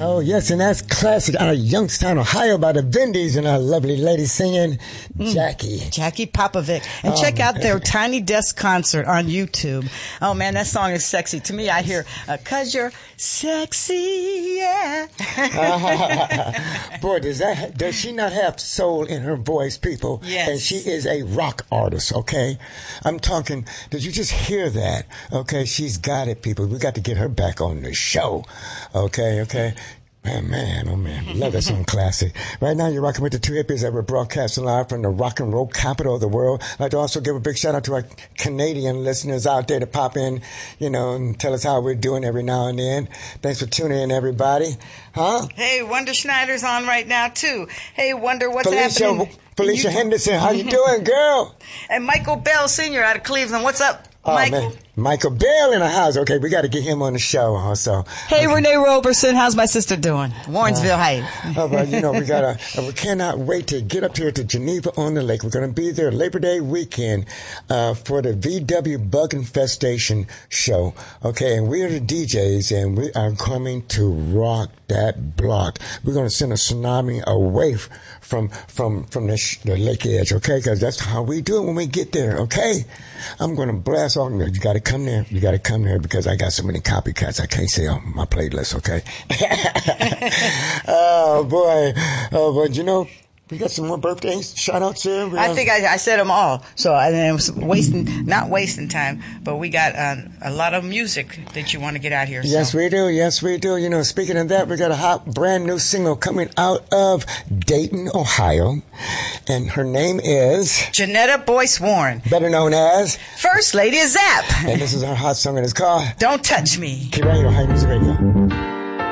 Oh, yes, and that's classic out of Youngstown, Ohio by the Vindies and our lovely lady singing Jackie. Jackie Popovic. And check out their Tiny Desk concert on YouTube. Oh, man, that song is sexy. To me, I hear, 'cause you're sexy, yeah. Boy, does she not have soul in her voice, people? Yes. And she is a rock artist, okay? I'm talking, did you just hear that? Okay, she's got it, people. We got to get her back on the show. Okay. Man, oh man, love that song classic. Right now you're rocking with the two hippies that were broadcasting live from the rock and roll capital of the world. I'd like to also give a big shout out to our Canadian listeners out there to pop in, and tell us how we're doing every now and then. Thanks for tuning in, everybody. Huh? Hey, Wonder Schneider's on right now too. Hey, Wonder, what's happening? Felicia Henderson, how you doing, girl? And Michael Bell Sr. out of Cleveland, what's up? Michael. Man. Michael Bell in the house. Okay, we got to get him on the show also. Hey, okay. Renee Roberson, how's my sister doing? Warrensville Heights. Well, we cannot wait to get up here to Geneva on the Lake. We're going to be there Labor Day weekend for the VW Bug Infestation show. Okay, and we are the DJs, and we are coming to rock that block. We're going to send a tsunami away from the lake edge, okay? Because that's how we do it when we get there, okay? I'm going to blast off. You got to come there. You got to come there because I got so many copycats I can't say on my playlist, okay? Oh, boy. We got some more birthdays, shout-outs here. I think I said them all. So I was not wasting time, but we got a lot of music that you want to get out here. Yes, we do. Speaking of that, we got a hot brand new single coming out of Dayton, Ohio. And her name is Janetta Boyce Warren. Better known as First Lady of Zap. And this is our hot song, and it's called Don't Touch Me. Keep right here on High Music Radio.